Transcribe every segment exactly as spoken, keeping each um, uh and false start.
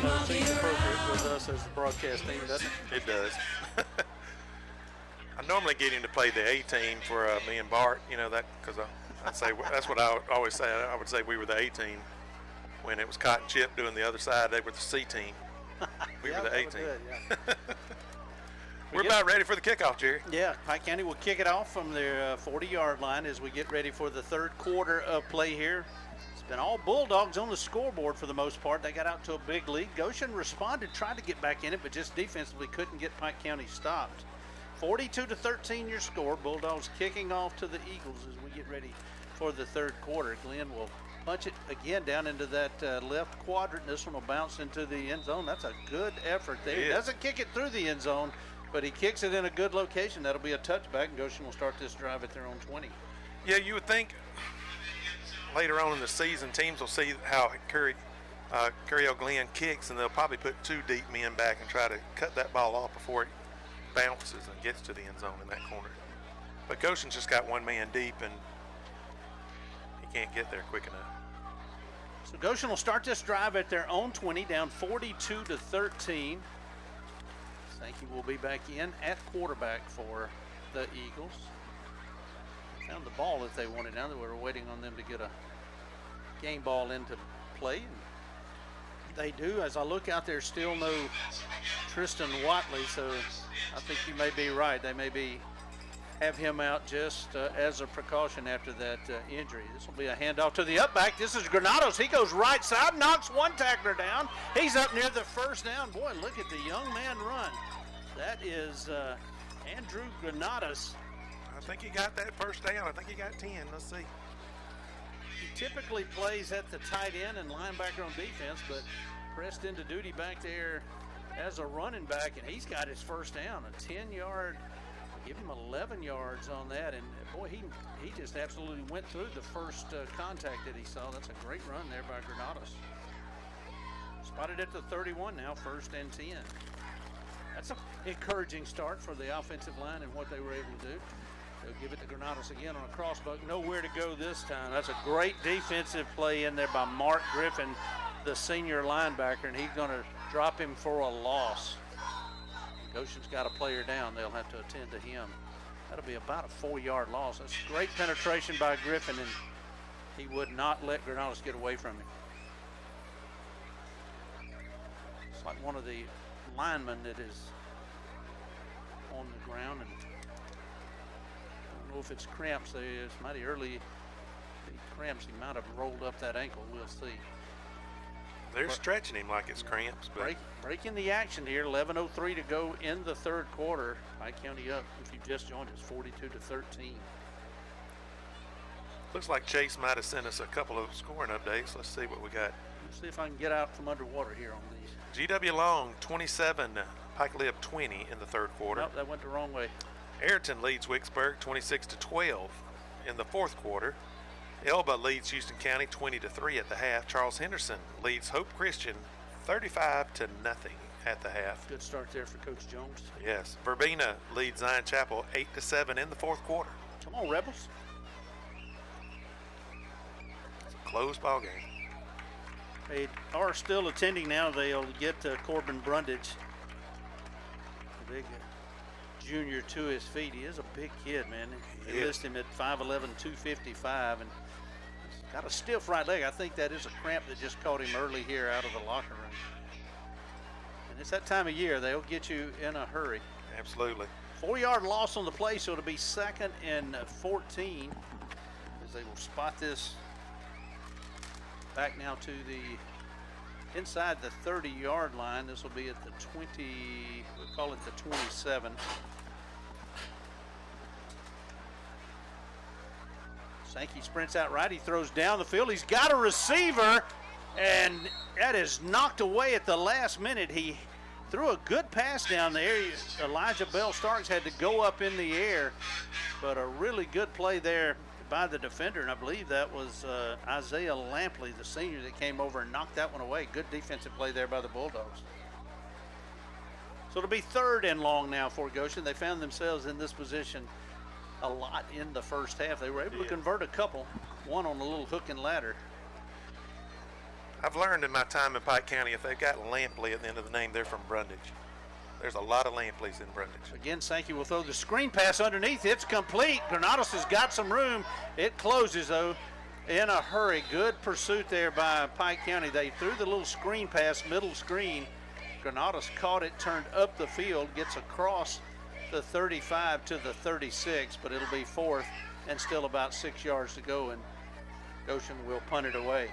Uh, seems appropriate with us as the broadcast team, doesn't it? It does. I normally get him to play the A team for uh, me and Bart. You know that because I'd say that's what I always say. I would say we were the A team when it was Cotton Chip doing the other side. They were the C team. We yeah, were the A team. Good, yeah. We're about ready for the kickoff, Jerry. Yeah, Pike County will kick it off from their forty-yard line as we get ready for the third quarter of play here. It's been all Bulldogs on the scoreboard for the most part. They got out to a big lead. Goshen responded, tried to get back in it, but just defensively couldn't get Pike County stopped. forty-two to thirteen your score. Bulldogs kicking off to the Eagles as we get ready for the third quarter. Glenn will punch it again down into that uh, left quadrant. This one will bounce into the end zone. That's a good effort there. He doesn't kick it through the end zone, but he kicks it in a good location. That'll be a touchback, and Goshen will start this drive at their own twenty. Yeah, you would think later on in the season teams will see how Curry, uh, Curry-L. Glenn kicks, and they'll probably put two deep men back and try to cut that ball off before it bounces and gets to the end zone in that corner. But Goshen's just got one man deep, and he can't get there quick enough. So Goshen will start this drive at their own twenty, down forty-two to thirteen. Sankey will be back in at quarterback for the Eagles. Found the ball that they wanted. Now that we were waiting on them to get a game ball into play. And they do. As I look out there, still no Tristan Watley, so I think you may be right. They may be have him out just uh, as a precaution after that uh, injury. This will be a handoff to the upback. This is Granados. He goes right side, knocks one tackler down. He's up near the first down. Boy, look at the young man run. That is uh, Andrew Granados. I think he got that first down. I think he got ten. Let's see. He typically plays at the tight end and linebacker on defense, but pressed into duty back there as a running back, and he's got his first down, a ten-yard. Give him eleven yards on that, and boy, he he just absolutely went through the first uh, contact that he saw. That's a great run there by Granados. Spotted at the thirty-one now, first and ten. That's an encouraging start for the offensive line and what they were able to do. They'll give it to Granados again on a crossbuck. Nowhere to go this time. That's a great defensive play in there by Mark Griffin, the senior linebacker, and he's going to drop him for a loss. Goshen's got a player down. They'll have to attend to him. That'll be about a four-yard loss. That's great penetration by Griffin, and he would not let Granados get away from him. It's like one of the linemen that is on the ground, and I don't know if it's cramps. It's mighty early. The cramps, he might have rolled up that ankle. We'll see. They're stretching him like it's cramps. But Break, breaking the action here. eleven oh three to go in the third quarter. Pike County up, if you just joined us, forty-two to thirteen. Looks like Chase might have sent us a couple of scoring updates. Let's see what we got. Let's see if I can get out from underwater here on these. G W Long, twenty-seven. Pike Lib, twenty in the third quarter. Nope, that went the wrong way. Ayrton leads Wicksburg, twenty-six to twelve in the fourth quarter. Elba leads Houston County twenty to three at the half. Charles Henderson leads Hope Christian thirty-five to nothing at the half. Good start there for Coach Jones. Yes. Verbena leads Zion Chapel eight to seven in the fourth quarter. Come on, Rebels. It's a close ball game. They are still attending now. They'll get uh, Corbin Brundage, the big uh, junior, to his feet. He is a big kid, man. They He list him at five eleven, two fifty-five, and he's got a stiff right leg. I think that is a cramp that just caught him early here out of the locker room. And it's that time of year. They'll get you in a hurry. Absolutely. Four-yard loss on the play, so it'll be second and fourteen as they will spot this back now to the inside the thirty-yard line. This will be at the twenty, we'll call it the twenty-seven. Sankey sprints out right. He throws down the field. He's got a receiver, and that is knocked away at the last minute. He threw a good pass down there. Elijah Bell Starks had to go up in the air, but a really good play there by the defender, and I believe that was uh, Isaiah Lampley, the senior, that came over and knocked that one away. Good defensive play there by the Bulldogs. So it'll be third and long now for Goshen. They found themselves in this position a lot in the first half. They were able yeah. to convert a couple, one on a little hook and ladder. I've learned in my time in Pike County, if they've got Lampley at the end of the name, they're from Brundage. There's a lot of Lampleys in Brundage. Again, Sankey will throw the screen pass underneath. It's complete. Granados has got some room. It closes, though, in a hurry. Good pursuit there by Pike County. They threw the little screen pass, middle screen. Granados caught it, turned up the field, gets across the thirty-five to the thirty-six, but it'll be fourth and still about six yards to go, and Goshen will punt it away.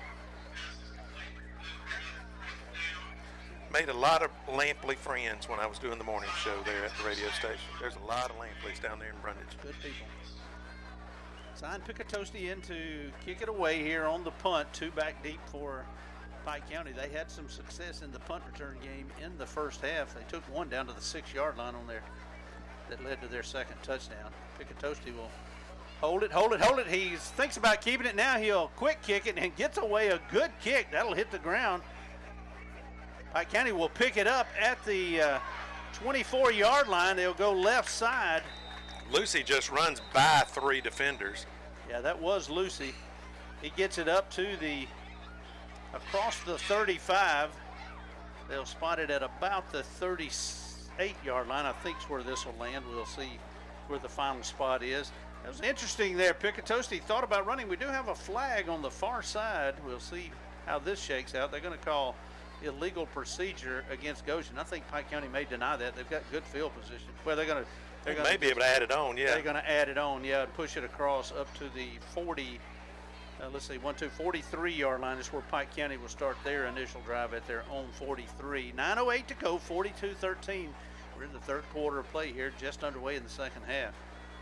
Made a lot of Lampley friends when I was doing the morning show there at the radio station. There's a lot of Lampleys down there in Brundage. Good people. Sign Picatosti in to kick it away here on the punt. Two back deep for Pike County. They had some success in the punt return game in the first half. They took one down to the six-yard line on there that led to their second touchdown. Picatosti will hold it, hold it, hold it. He thinks about keeping it now. He'll quick kick it and gets away a good kick. That'll hit the ground. Pike County will pick it up at the uh, twenty-four-yard line. They'll go left side. Lucy just runs by three defenders. Yeah, that was Lucy. He gets it up to the, across the thirty-five. They'll spot it at about the thirty-eight-yard line. I think is where this will land. We'll see where the final spot is. That was interesting there. Picatosti thought about running. We do have a flag on the far side. We'll see how this shakes out. They're going to call illegal procedure against Goshen. I think Pike County may deny that. They've got good field position. Well, they're going to. They're they may be able to add it on, yeah. They're going to add it on, yeah, and push it across up to the forty. Uh, let's see, one, two, forty-three-yard line is where Pike County will start their initial drive at their own forty-three. nine oh eight to go, forty-two thirteen. We're in the third quarter of play here, just underway in the second half.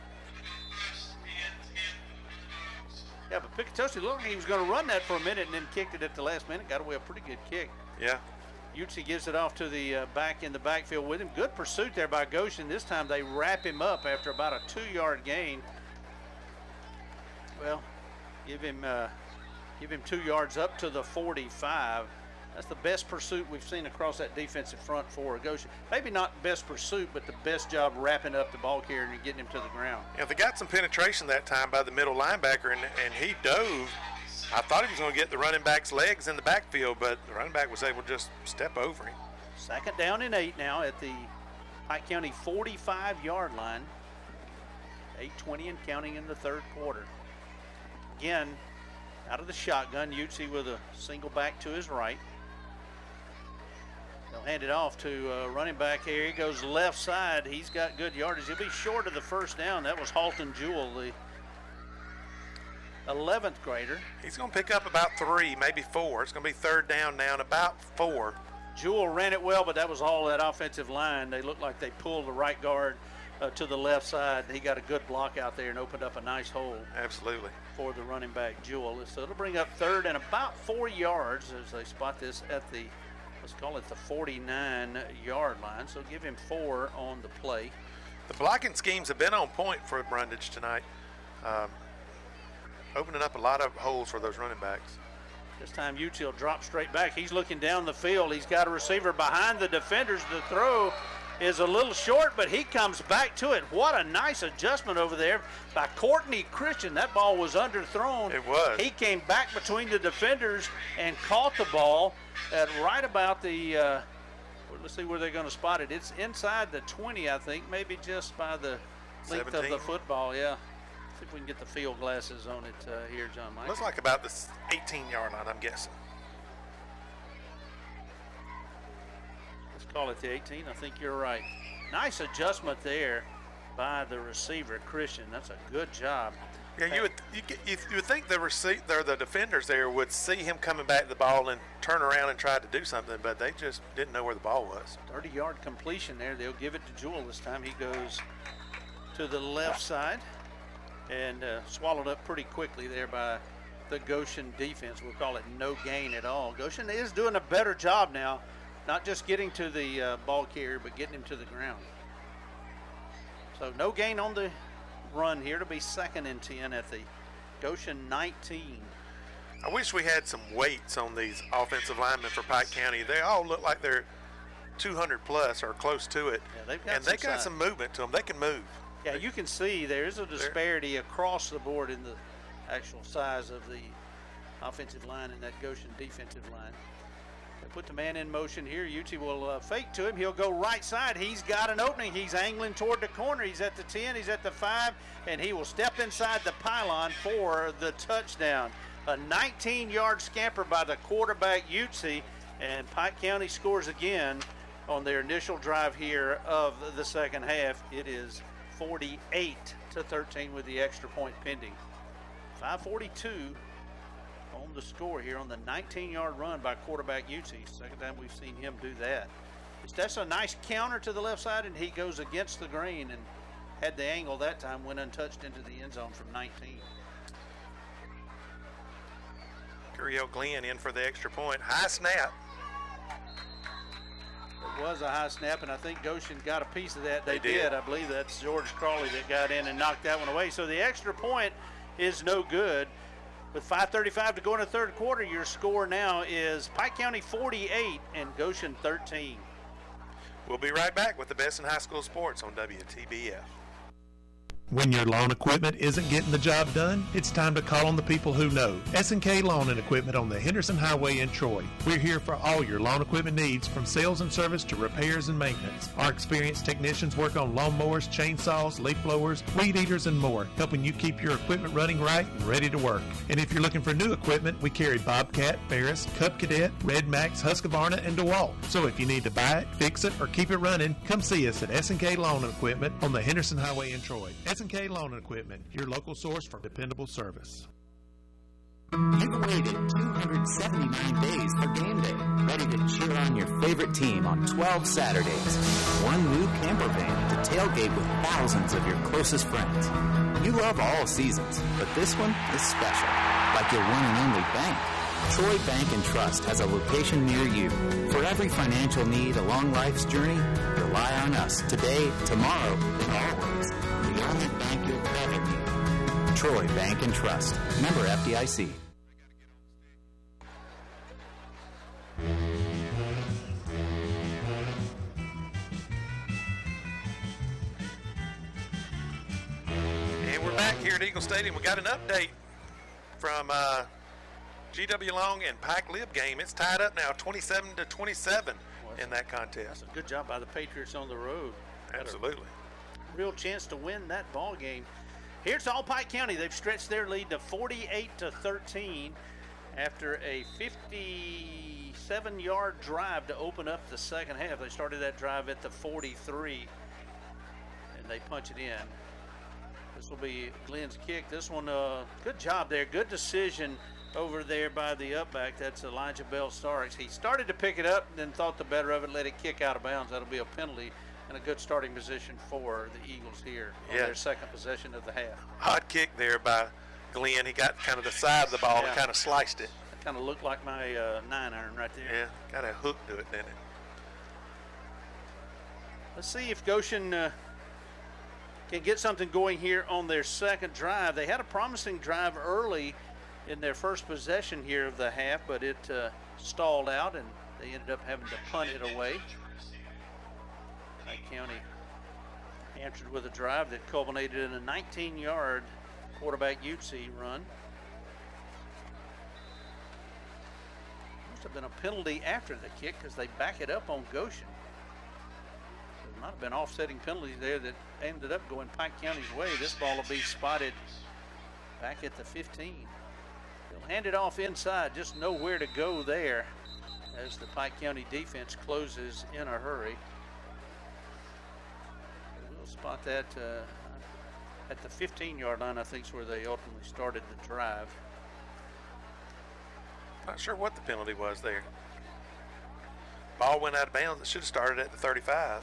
Yeah, but Picatosti looked like he was going to run that for a minute and then kicked it at the last minute. Got away a pretty good kick. Yeah. Utsi gives it off to the uh, back in the backfield with him. Good pursuit there by Goshen. This time they wrap him up after about a two-yard gain. Well, give him uh, give him two yards up to the forty-five. That's the best pursuit we've seen across that defensive front for Goshen. Maybe not best pursuit, but the best job wrapping up the ball carrier and getting him to the ground. Yeah, they got some penetration that time by the middle linebacker, and, and he dove. I thought he was going to get the running back's legs in the backfield, but the running back was able to just step over him. Second down and eight now at the Pike County forty-five-yard line. eight twenty and counting in the third quarter. Again, out of the shotgun, Utsi with a single back to his right. They'll hand it off to uh, running back here. He goes left side. He's got good yardage. He'll be short of the first down. That was Halton Jewell, the eleventh grader. He's going to pick up about three, maybe four. It's going to be third down now and about four. Jewell ran it well, but that was all that offensive line. They looked like they pulled the right guard uh, to the left side. He got a good block out there and opened up a nice hole. Absolutely. For the running back, Jewell. So it'll bring up third and about four yards as they spot this at the, let's call it the forty-nine-yard line. So give him four on the play. The blocking schemes have been on point for Brundage tonight. Um, opening up a lot of holes for those running backs. This time Utsi will drop straight back. He's looking down the field. He's got a receiver behind the defenders. The throw is a little short, but he comes back to it. What a nice adjustment over there by Courtney Christian. That ball was underthrown. It was. He came back between the defenders and caught the ball at right about the, uh, let's see where they're going to spot it. It's inside the twenty, I think, maybe just by the length seventeen. of the football, yeah. See if we can get the field glasses on it uh, here, John Mike. Looks like about the eighteen-yard line, I'm guessing. Let's call it the eighteen. I think you're right. Nice adjustment there by the receiver, Christian. That's a good job. Yeah, you would you, get, you, you would think the receiver, the defenders there would see him coming back to the ball and turn around and try to do something, but they just didn't know where the ball was. thirty-yard completion there. They'll give it to Jewell this time. He goes to the left side and uh, swallowed up pretty quickly there by the Goshen defense. We'll call it no gain at all. Goshen is doing a better job now, not just getting to the uh, ball carrier, but getting him to the ground. So no gain on the run here to be second and ten at the Goshen nineteen. I wish we had some weights on these offensive linemen for Pike County. They all look like they're two hundred plus or close to it. Yeah, they've got and some they got size. some movement to them. They can move. Yeah, you can see there's a disparity across the board in the actual size of the offensive line and that Goshen defensive line. They put the man in motion here. U T will uh, fake to him. He'll go right side. He's got an opening. He's angling toward the corner. He's at the ten. He's at the five. And he will step inside the pylon for the touchdown. A nineteen yard scamper by the quarterback, U T. And Pike County scores again on their initial drive here of the second half. It is forty-eight to thirteen with the extra point pending. five forty-two on the score here on the nineteen yard run by quarterback U T. Second time we've seen him do that. That's a nice counter to the left side, and he goes against the grain and had the angle that time, went untouched into the end zone from nineteen. Curry-Hill Glenn in for the extra point. High snap. It was a high snap, and I think Goshen got a piece of that. They, they did. did. I believe that's George Crawley that got in and knocked that one away. So the extra point is no good. With five thirty-five to go in the third quarter, your score now is Pike County forty-eight and Goshen thirteen. We'll be right back with the best in high school sports on W T B F. When your lawn equipment isn't getting the job done, it's time to call on the people who know. S and K Lawn and Equipment on the Henderson Highway in Troy. We're here for all your lawn equipment needs, from sales and service to repairs and maintenance. Our experienced technicians work on lawnmowers, chainsaws, leaf blowers, weed eaters, and more, helping you keep your equipment running right and ready to work. And if you're looking for new equipment, we carry Bobcat, Ferris, Cub Cadet, Red Max, Husqvarna, and DeWalt. So if you need to buy it, fix it, or keep it running, come see us at S and K Lawn and Equipment on the Henderson Highway in Troy. S and K Lawn and Equipment, your local source for dependable service. You've waited two hundred seventy-nine days for game day, ready to cheer on your favorite team on twelve Saturdays. One new camper van to tailgate with thousands of your closest friends. You love all seasons, but this one is special, like your one and only bank. Troy Bank and Trust has a location near you. For every financial need along life's journey, rely on us today, tomorrow, and always. The only bank you'll ever need. Troy Bank and Trust. Member F D I C. And we're back here at Eagle Stadium. We got an update from uh, G W Long and Pike Lib game. It's tied up now, twenty-seven to twenty-seven in that contest. That's a good job by the Patriots on the road. Absolutely. Real chance to win that ball game. Here's All Pike County. They've stretched their lead to forty-eight to thirteen after a fifty-seven yard drive to open up the second half. They started that drive at the forty-three, and they punch it in. This will be Glenn's kick. This one, uh, good job there. Good decision over there by the upback. That's Elijah Bell Starks. He started to pick it up, then thought the better of it, let it kick out of bounds. That'll be a penalty. And a good starting position for the Eagles here on yeah. their second possession of the half. Hot kick there by Glenn. He got kind of the side of the ball yeah. and kind of sliced it. It kind of looked like my uh, nine iron right there. Yeah, got a hook to it, didn't it? Let's see if Goshen uh, can get something going here on their second drive. They had a promising drive early in their first possession here of the half, but it uh, stalled out, and they ended up having to punt it away. Pike County answered with a drive that culminated in a nineteen yard quarterback U T run. Must have been a penalty after the kick because they back it up on Goshen. There might have been offsetting penalties there that ended up going Pike County's way. This ball will be spotted back at the fifteen. They'll hand it off inside, just know where to go there as the Pike County defense closes in a hurry. Spot that uh, at the fifteen yard line, I think is where they ultimately started the drive. Not sure what the penalty was there. Ball went out of bounds. It should have started at the thirty-five.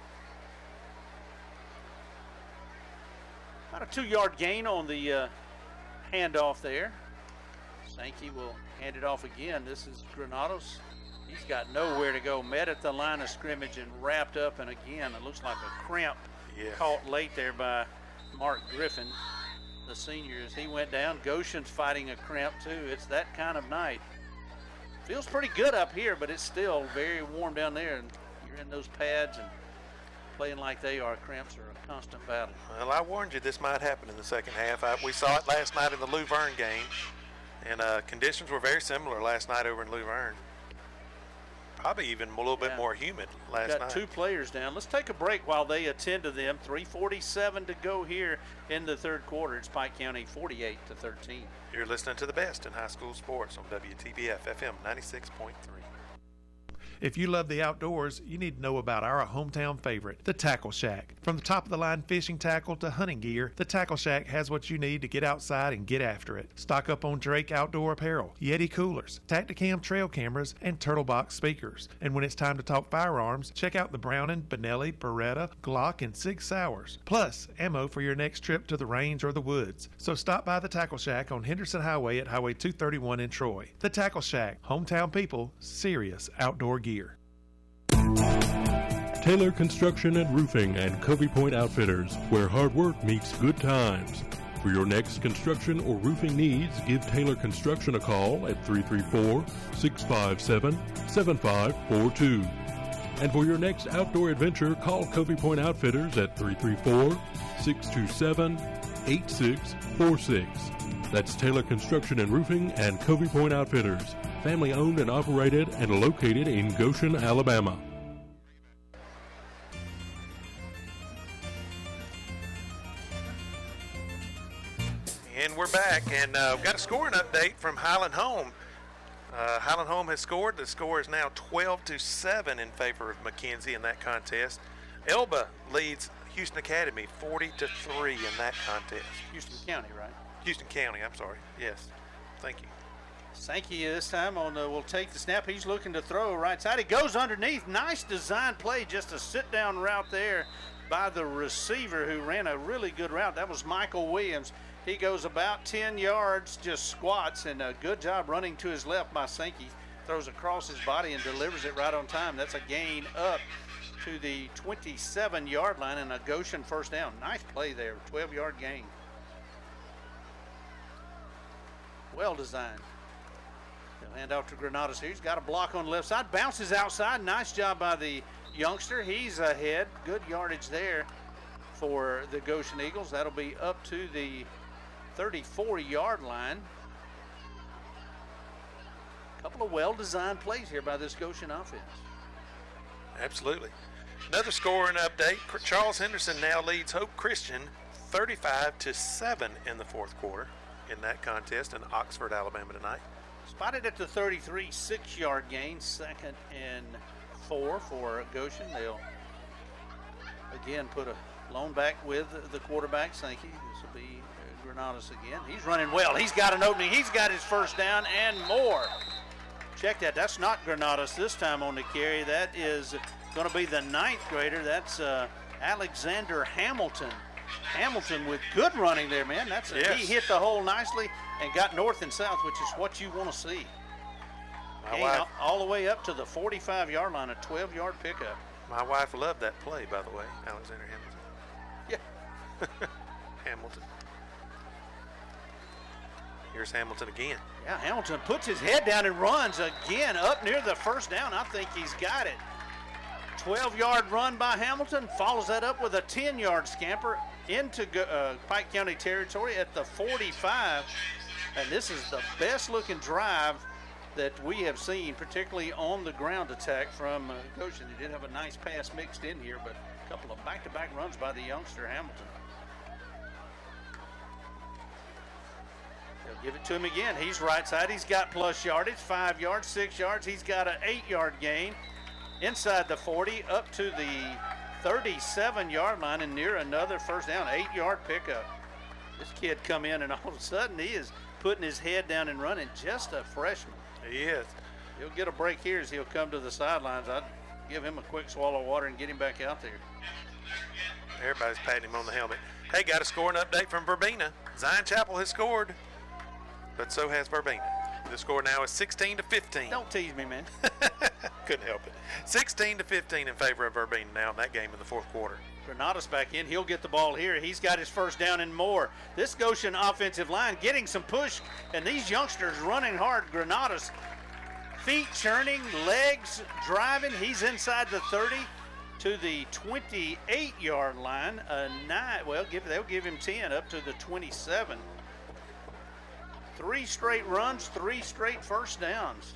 About a two yard gain on the uh, handoff there. Sankey will hand it off again. This is Granados. He's got nowhere to go. Met at the line of scrimmage and wrapped up, and again, it looks like a cramp. Yeah. Caught late there by Mark Griffin, the senior, as he went down. Goshen's fighting a cramp too. It's that kind of night. Feels pretty good up here, but it's still very warm down there, and you're in those pads and playing like they are. Cramps are a constant battle. Well, I warned you this might happen in the second half. I, we saw it last night in the Lou Verne game. And uh, conditions were very similar last night over in Luverne. Probably even a little bit Yeah. more humid last Got night. two players down. Let's take a break while they attend to them. three forty-seven to go here in the third quarter. It's Pike County forty-eight to thirteen. You're listening to the best in high school sports on W T B F F M ninety-six point three. If you love the outdoors, you need to know about our hometown favorite, the Tackle Shack. From the top-of-the-line fishing tackle to hunting gear, the Tackle Shack has what you need to get outside and get after it. Stock up on Drake outdoor apparel, Yeti coolers, Tacticam trail cameras, and Turtle Box speakers. And when it's time to talk firearms, check out the Browning, Benelli, Beretta, Glock, and Sig Sauers. Plus, ammo for your next trip to the range or the woods. So stop by the Tackle Shack on Henderson Highway at Highway two thirty-one in Troy. The Tackle Shack, hometown people, serious outdoor gear. Taylor Construction and Roofing and Covey Point Outfitters, where hard work meets good times. For your next construction or roofing needs, give Taylor Construction a call at three three four, six five seven, seven five four two. And for your next outdoor adventure, call Covey Point Outfitters at three three four, six two seven, eight six four six. That's Taylor Construction and Roofing and Covey Point Outfitters, family owned and operated and located in Goshen, Alabama. And we're back, and uh, we've got a scoring update from Highland Home. Uh, Highland Home has scored. The score is now twelve to seven in favor of McKenzie in that contest. Elba leads Houston Academy forty to three in that contest. Houston County, right? Houston County, I'm sorry. Yes. Thank you. Sankey this time on the, will take the snap. He's looking to throw right side. He goes underneath. Nice design play, just a sit-down route there by the receiver who ran a really good route. That was Michael Williams. He goes about ten yards, just squats, and a good job running to his left by Sankey. Throws across his body and delivers it right on time. That's a gain up to the twenty-seven yard line and a Goshen first down. Nice play there, twelve yard gain. Well designed. They'll hand off to Granados here. He's got a block on the left side. Bounces outside. Nice job by the youngster. He's ahead. Good yardage there for the Goshen Eagles. That'll be up to the thirty-four yard line. A couple of well-designed plays here by this Goshen offense. Absolutely. Another scoring update. Charles Henderson now leads Hope Christian thirty-five to seven in the fourth quarter in that contest in Oxford, Alabama tonight. Spotted at the thirty-three, six yard gain, second and four for Goshen. They'll again put a lone back with the quarterback, Sankey. This will be Granados again. He's running well. He's got an opening. He's got his first down and more. Check that. That's not Granados this time on the carry. That is going to be the ninth grader. That's uh, Alexander Hamilton. Hamilton with good running there, man. That's a, yes. He hit the hole nicely and got north and south, which is what you want to see. My Gain wife, all, all the way up to the forty-five yard line, a twelve yard pickup. my wife loved that play, by the way, Alexander Hamilton. Yeah. Hamilton. Here's Hamilton again. Yeah, Hamilton puts his head down and runs again up near the first down. I think he's got it. twelve yard run by Hamilton, follows that up with a ten yard scamper into uh, Pike County territory at the forty-five. And this is the best looking drive that we have seen, particularly on the ground attack from uh, Goshen. They did have a nice pass mixed in here, but a couple of back-to-back runs by the youngster Hamilton. They'll give it to him again. He's right side. He's got plus yardage, five yards, six yards. He's got an eight yard gain inside the forty up to the thirty-seven yard line and near another first down, eight yard pickup. This kid come in and all of a sudden he is putting his head down and running, just a freshman. He is. He'll get a break here as he'll come to the sidelines. I'd give him a quick swallow of water and get him back out there. Everybody's patting him on the helmet. Hey, got a scoring update from Verbena. Zion Chapel has scored, but so has Verbena. The score now is sixteen to fifteen. Don't tease me, man. Couldn't help it. sixteen to fifteen in favor of Verbena now in that game in the fourth quarter. Granados back in. He'll get the ball here. He's got his first down and more. This Goshen offensive line getting some push, and these youngsters running hard. Granados, feet churning, legs driving. He's inside the thirty to the twenty-eight yard line. A nine, well, give, they'll give him ten up to the twenty-seven. Three straight runs, three straight first downs.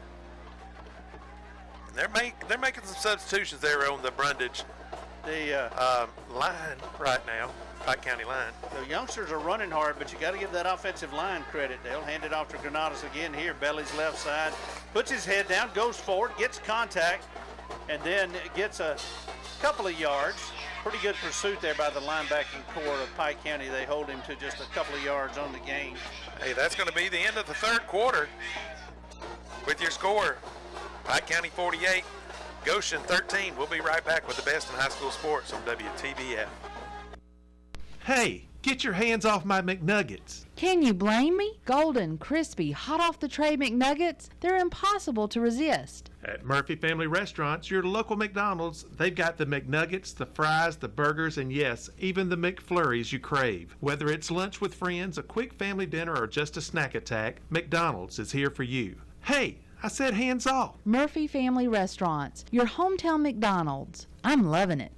They're make they're making some substitutions there on the Brundage The uh, uh, line right now, Pike County line. The youngsters are running hard, but you got to give that offensive line credit. They'll hand it off to Granados again here. Belly's left side, puts his head down, goes forward, gets contact, and then gets a couple of yards. Pretty good pursuit there by the linebacking core of Pike County. They hold him to just a couple of yards on the gain. Hey, that's going to be the end of the third quarter with your score. Pike County forty-eight, Goshen thirteen. We'll be right back with the best in high school sports on W T B F. Hey, get your hands off my McNuggets. Can you blame me? Golden, crispy, hot off the tray McNuggets, they're impossible to resist. At Murphy Family Restaurants, your local McDonald's, they've got the McNuggets, the fries, the burgers, and yes, even the McFlurries you crave. Whether it's lunch with friends, a quick family dinner, or just a snack attack, McDonald's is here for you. Hey, I said hands off. Murphy Family Restaurants, your hometown McDonald's. I'm loving it.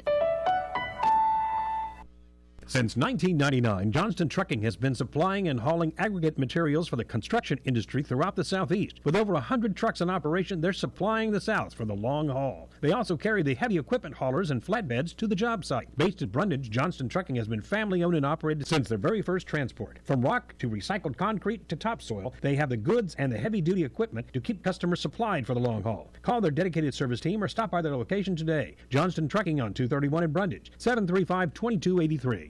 Since nineteen ninety-nine, Johnston Trucking has been supplying and hauling aggregate materials for the construction industry throughout the Southeast. With over one hundred trucks in operation, they're supplying the South for the long haul. They also carry the heavy equipment haulers and flatbeds to the job site. Based at Brundage, Johnston Trucking has been family-owned and operated since their very first transport. From rock to recycled concrete to topsoil, they have the goods and the heavy-duty equipment to keep customers supplied for the long haul. Call their dedicated service team or stop by their location today. Johnston Trucking on two thirty-one in Brundage, seven three five, two two eight three.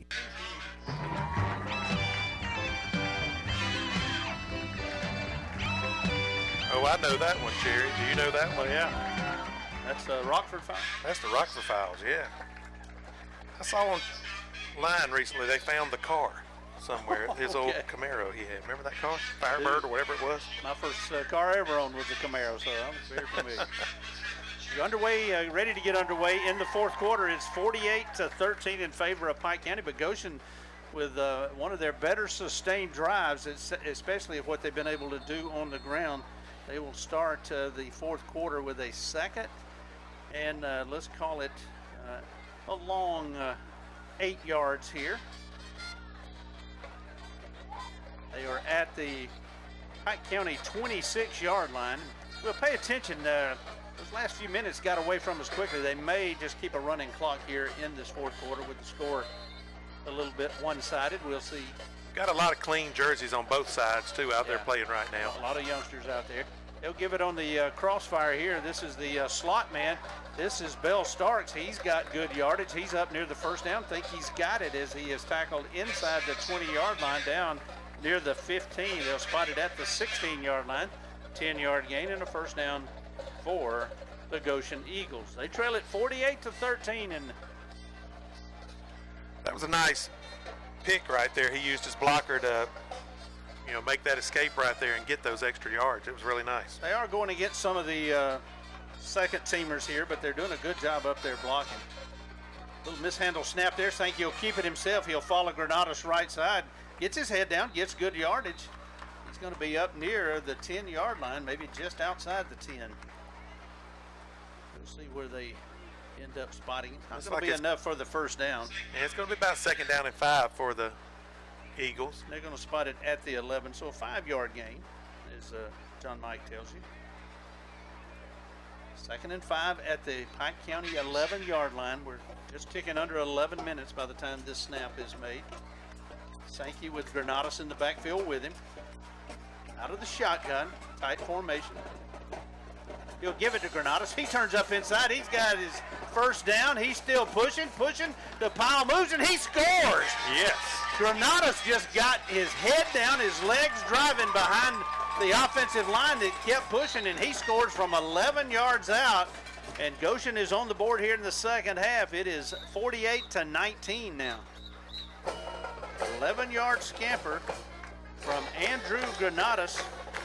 Oh, I know that one, Sherry. Do you know that one? Oh, yeah. That's uh, Rockford Files. That's the Rockford Files, yeah. I saw online recently they found the car somewhere. His old Okay. Camaro he had. Remember that car? Firebird or whatever it was? My first uh, car I ever owned was a Camaro, so I'm very familiar. You're underway, uh, ready to get underway in the fourth quarter. It's forty-eight to thirteen in favor of Pike County, but Goshen with uh, one of their better sustained drives, especially of what they've been able to do on the ground. They will start uh, the fourth quarter with a second, and uh, let's call it uh, a long uh, eight yards here. They are at the Pike County twenty-six yard line. We'll pay attention. Uh, those last few minutes got away from us quickly. They may just keep a running clock here in this fourth quarter with the score a little bit one-sided. We'll see. Got a lot of clean jerseys on both sides, too, out there Yeah. playing right now. A lot of youngsters out there. They'll give it on the uh, crossfire here. This is the uh, slot man. This is Bell Starks. He's got good yardage. He's up near the first down. Think he's got it as he is tackled inside the twenty yard line down near the fifteen. They'll spot it at the sixteen yard line. ten yard gain and a first down for the Goshen Eagles. They trail it forty-eight to thirteen, and That was a nice pick right there. He used his blocker to, you know, make that escape right there and get those extra yards. It was really nice. they are going to get some of the uh, second teamers here, but they're doing a good job up there blocking. Little mishandled snap there. Sankey will keep it himself. He'll follow Granados right side. Gets his head down, gets good yardage. He's going to be up near the ten yard line, maybe just outside the ten. We'll see where they end up spotting. Not Looks going like to be it's- enough for the first down. And it's going to be about second down and five for the Eagles. They're going to spot it at the eleven, so a five yard gain, as uh, John Mike tells you. Second and five at the Pike County eleven yard line. We're just ticking under eleven minutes by the time this snap is made. Sankey with Granados in the backfield with him. Out of the shotgun, tight formation. He'll give it to Granados. He turns up inside. He's got his first down. He's still pushing, pushing. The pile moves, and he scores. Yes. Granados just got his head down, his legs driving behind the offensive line that kept pushing, and he scores from eleven yards out. And Goshen is on the board here in the second half. It is forty-eight to nineteen now. eleven yard scamper from Andrew Granados,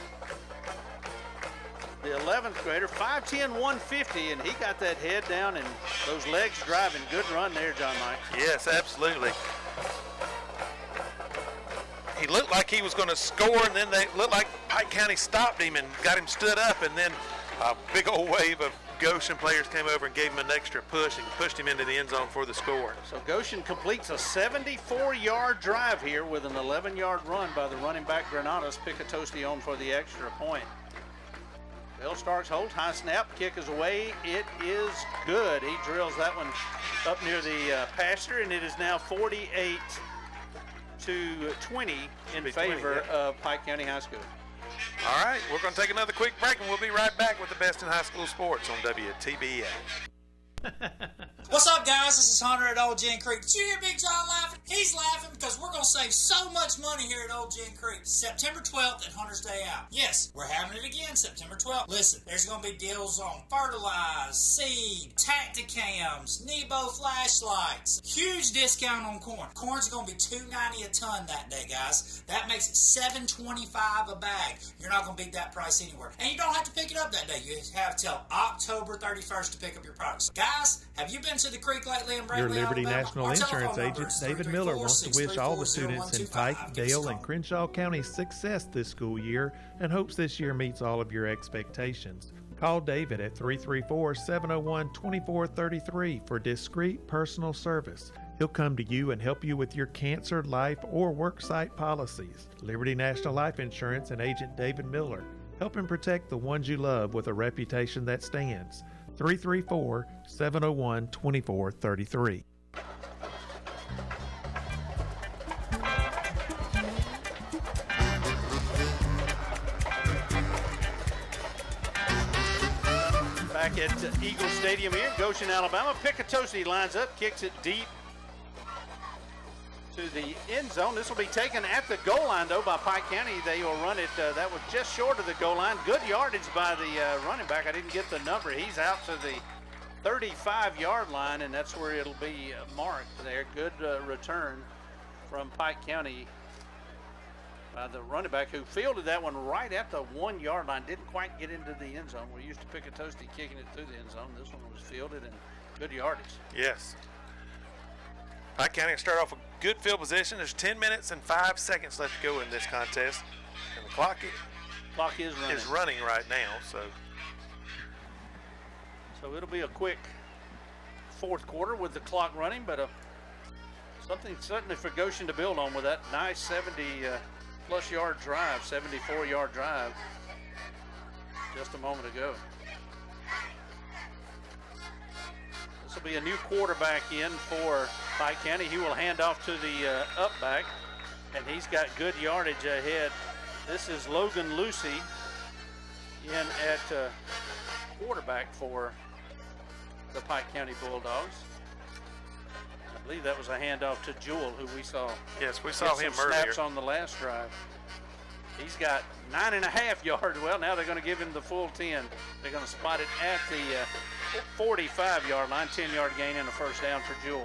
the eleventh grader, five ten, one fifty, and he got that head down and those legs driving. Good run there, John Mike. Yes, absolutely. He looked like he was going to score, and then they looked like Pike County stopped him and got him stood up, and then a big old wave of Goshen players came over and gave him an extra push and pushed him into the end zone for the score. So Goshen completes a seventy-four yard drive here with an eleven yard run by the running back Granados. Picatosti on for the extra point. Bill Starks holds, high snap, kick is away. It is good. He drills that one up near the uh, pasture, and it is now forty-eight to twenty in favor twenty, yeah. of Pike County High School. All right, we're going to take another quick break, and we'll be right back with the best in high school sports on W T B A. What's up, guys? This is Hunter at Old Gin Creek. Did you hear Big John laughing? He's laughing because we're going to save so much money here at Old Gin Creek. September twelfth at Hunter's Day Out. Yes, we're having it again September twelfth. Listen, there's going to be deals on fertilize, seed, Tacticams, Nebo flashlights. Huge discount on corn. Corn's going to be two ninety a ton that day, guys. That makes it seven twenty-five a bag. You're not going to beat that price anywhere. And you don't have to pick it up that day. You have till October thirty-first to pick up your products. Guys, have you been to the creek lately in Brantley, Your Liberty Alabama? National Our Insurance telephone number agent is David three three Miller four, wants to six wish three all four, the zero one students in two five. Pike, Give us a Dale, and call. Crenshaw counties success this school year and hopes this year meets all of your expectations. Call David at three three four, seven zero one, two four three three for discreet personal service. He'll come to you and help you with your cancer, life, or worksite policies. Liberty National Life Insurance and agent David Miller. Helping protect the ones you love with a reputation that stands. three three four, seven zero one, two four three three. Back at uh, Eagle Stadium here in Goshen, Alabama. Picatosti lines up, kicks it deep to the end zone. This will be taken at the goal line, though, by Pike County. They will run it. Uh, that was just short of the goal line. Good yardage by the uh, running back. I didn't get the number. He's out to the thirty-five yard line, and that's where it'll be uh, marked there. Good uh, return from Pike County by the running back, who fielded that one right at the one yard line. Didn't quite get into the end zone. We're used to Picatosti kicking it through the end zone. This one was fielded and good yardage. Yes. Pike County will start off with good field position. There's ten minutes and five seconds left to go in this contest. And the clock Clock is running. is running right now, so. So it'll be a quick fourth quarter with the clock running, but uh, something certainly for Goshen to build on with that nice seventy uh, plus yard drive, seventy-four yard drive just a moment ago. This will be a new quarterback in for Pike County. He will hand off to the uh, up back, and he's got good yardage ahead. This is Logan Lucy in at uh, quarterback for the Pike County Bulldogs. I believe that was a handoff to Jewell, who we saw. Yes, we saw get him some earlier. snaps on the last drive. He's got nine and a half yards. Well, now they're going to give him the full ten. They're going to spot it at the uh, forty-five yard line, ten yard gain and a first down for Jewell.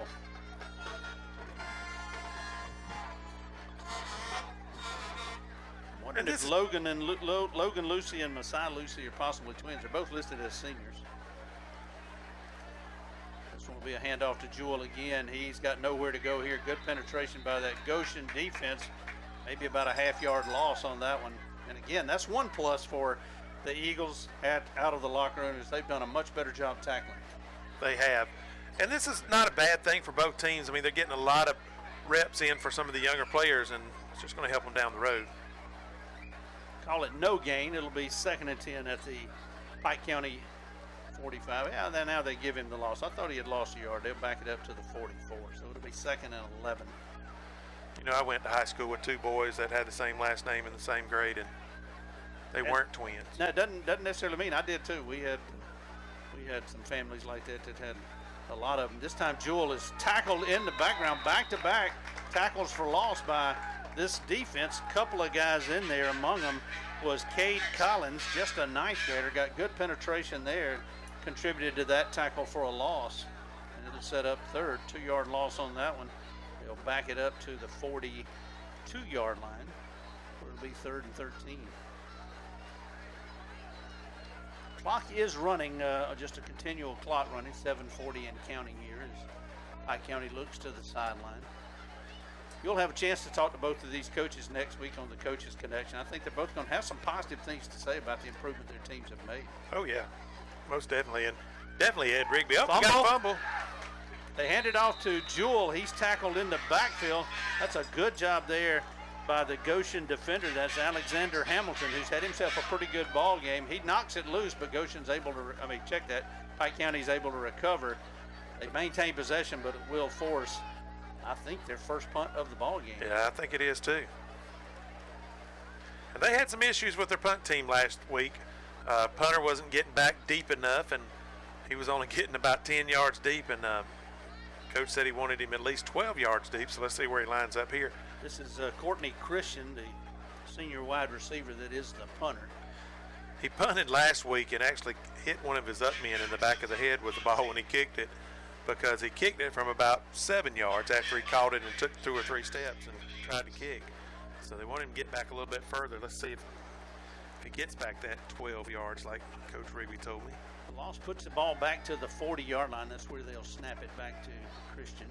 Wondering if Logan and Lu Lo Logan Lucy and Masai Lucy are possibly twins. They're both listed as seniors. This one will be a handoff to Jewell again. He's got nowhere to go here. Good penetration by that Goshen defense. Maybe about a half yard loss on that one. And again, that's one plus for the Eagles at out of the locker room, is they've done a much better job tackling. They have. And this is not a bad thing for both teams. I mean, they're getting a lot of reps in for some of the younger players, and it's just going to help them down the road. Call it no gain. It'll be second and ten at the Pike County forty-five. Yeah, then now they give him the loss. I thought he had lost a yard. They'll back it up to the forty-four. So it'll be second and eleven. You know, I went to high school with two boys that had the same last name in the same grade, and they and, weren't twins. No, it doesn't, doesn't necessarily mean. I did too. We had we had some families like that that had a lot of them. This time Jewell is tackled in the background, back-to-back tackles for loss by this defense. A couple of guys in there. Among them was Cade Collins, just a ninth grader. Got good penetration there, contributed to that tackle for a loss. And it'll set up third, two-yard loss on that one. They'll back it up to the forty-two yard line, where it'll be third and thirteen. Clock is running, uh, just a continual clock running, seven forty and counting here as Pike County looks to the sideline. You'll have a chance to talk to both of these coaches next week on the Coaches Connection. I think they're both going to have some positive things to say about the improvement their teams have made. Oh, yeah. most definitely. And definitely Ed Rigby. Oh, Fumble. got a fumble. They hand it off to Jewell. He's tackled in the backfield. That's a good job there by the Goshen defender. That's Alexander Hamilton, who's had himself a pretty good ball game. He knocks it loose, but Goshen's able to, I mean, check that. Pike County's able to recover. They maintain possession, but it will force, I think, their first punt of the ball game. Yeah, I think it is too. And they had some issues with their punt team last week. Uh, punter wasn't getting back deep enough, and he was only getting about ten yards deep, and uh, coach said he wanted him at least twelve yards deep, so let's see where he lines up here. This is uh, Courtney Christian, the senior wide receiver that is the punter. He punted last week and actually hit one of his up men in the back of the head with the ball when he kicked it, because he kicked it from about seven yards after he caught it and took two or three steps and tried to kick. So they want him to get back a little bit further. Let's see if, if he gets back that twelve yards like Coach Rigby told me. The loss puts the ball back to the forty-yard line. That's where they'll snap it back to Christian.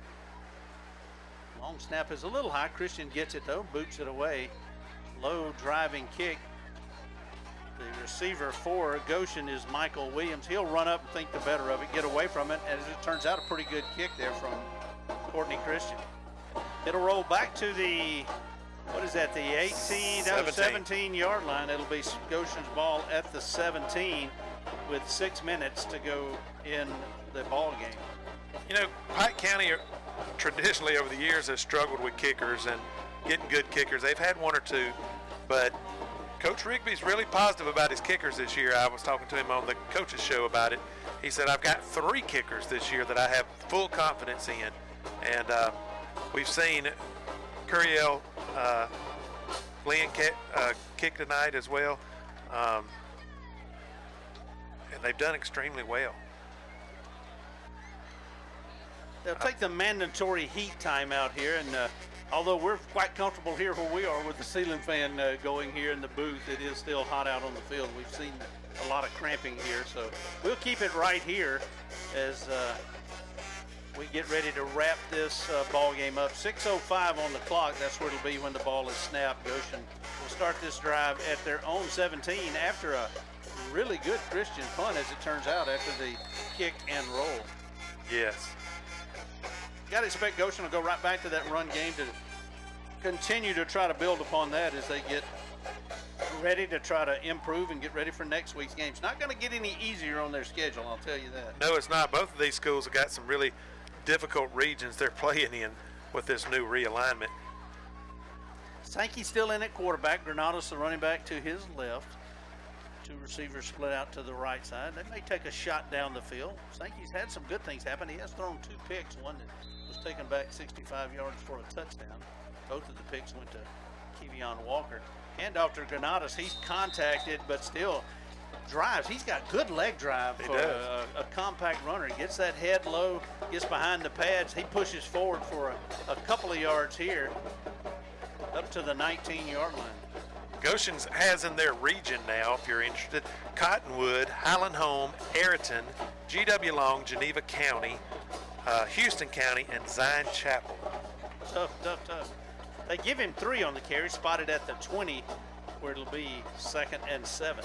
Long snap is a little high. Christian gets it though, boots it away. Low driving kick. The receiver for Goshen is Michael Williams. He'll run up and think the better of it, get away from it, and as it turns out, a pretty good kick there from Courtney Christian. It'll roll back to the, what is that, the eighteen, down to seventeen-yard line. It'll be Goshen's ball at the seventeen with six minutes to go in the ball game. You know, Pike County traditionally over the years has struggled with kickers and getting good kickers. They've had one or two, but Coach Rigby's really positive about his kickers this year. I was talking to him on the coaches show about it. He said, I've got three kickers this year that I have full confidence in. And uh, we've seen Curiel uh, Glenn kick, uh, kick tonight as well. Um, and they've done extremely well. They'll take the mandatory heat time out here, and uh, although we're quite comfortable here where we are with the ceiling fan uh, going here in the booth, it is still hot out on the field. We've seen a lot of cramping here, so we'll keep it right here as uh, we get ready to wrap this uh, ball game up. six oh five on the clock. That's where it'll be when the ball is snapped. Goshen will start this drive at their own seventeen after a really good Christian punt, as it turns out, after the kick and roll. Yes. Got to expect Goshen will go right back to that run game to continue to try to build upon that as they get ready to try to improve and get ready for next week's game. It's not going to get any easier on their schedule, I'll tell you that. No, it's not. Both of these schools have got some really difficult regions they're playing in with this new realignment. Sankey's still in at quarterback. Granados, the running back, to his left. Two receivers split out to the right side. They may take a shot down the field. Sankey's had some good things happen. He has thrown two picks, one that was taken back sixty-five yards for a touchdown. Both of the picks went to Kevion Walker. Hand off to Granados. He's contacted, but still drives. He's got good leg drive for a, a compact runner. He gets that head low, gets behind the pads. He pushes forward for a, a couple of yards here, up to the nineteen-yard line. Goshen has in their region now, if you're interested, Cottonwood, Highland Home, Ayrton, G W Long, Geneva County, uh, Houston County, and Zion Chapel. Tough, tough, tough. They give him three on the carry, spotted at the twenty, where it'll be second and seven.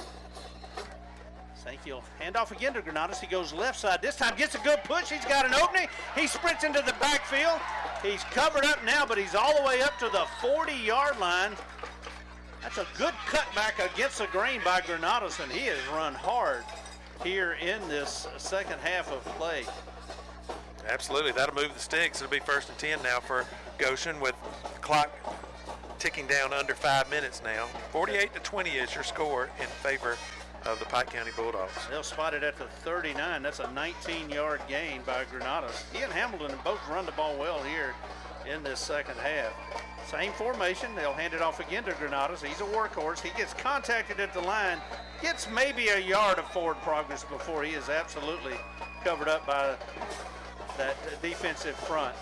Sankey will hand off again to Granados. He goes left side. This time gets a good push. He's got an opening. He sprints into the backfield. He's covered up now, but he's all the way up to the forty-yard line. That's a good cutback against the grain by Granados, and he has run hard here in this second half of play. Absolutely. That'll move the sticks. It'll be first and ten now for Goshen with the clock ticking down under five minutes now. forty-eight to twenty is your score in favor of the Pike County Bulldogs. They'll spot it at the thirty-nine. That's a nineteen-yard gain by Granados. He and Hamilton have both run the ball well here in this second half. Same formation. They'll hand it off again to Granados. He's a workhorse. He gets contacted at the line, gets maybe a yard of forward progress before he is absolutely covered up by that defensive front.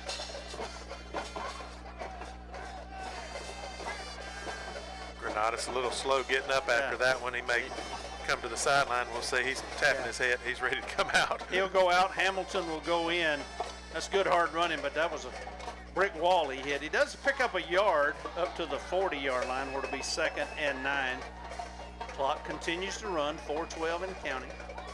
Granados a little slow getting up after Yeah. that one. He may come to the sideline. We'll see. He's tapping Yeah. his head. He's ready to come out. He'll go out. Hamilton will go in. That's good hard running, but that was a brick wall he hit. He does pick up a yard up to the forty-yard line, where it'll be second and nine. Clock continues to run, four twelve in counting.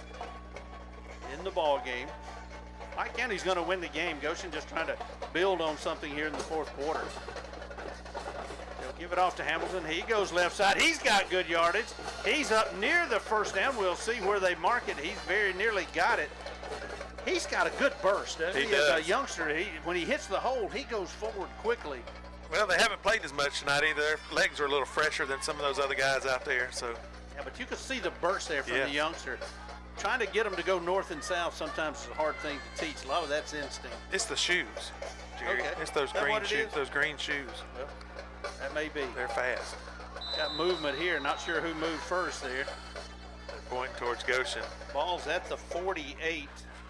in the ball game. Pike County's going to win the game. Goshen just trying to build on something here in the fourth quarter. They'll give it off to Hamilton. He goes left side. He's got good yardage. He's up near the first down. We'll see where they mark it. He's very nearly got it. He's got a good burst. Doesn't he, he does. As a youngster, he, when he hits the hole, he goes forward quickly. Well, they haven't played as much tonight either. Their legs are a little fresher than some of those other guys out there. So. Yeah, but you can see the burst there from yeah. the youngster. Trying to get them to go north and south sometimes is a hard thing to teach. A lot of that's instinct. It's the shoes, Jerry. Okay. It's those Is that green what it shoes. is? Those green shoes. Well, that may be. They're fast. Got movement here. Not sure who moved first there. They're pointing towards Goshen. Ball's at the forty-eight.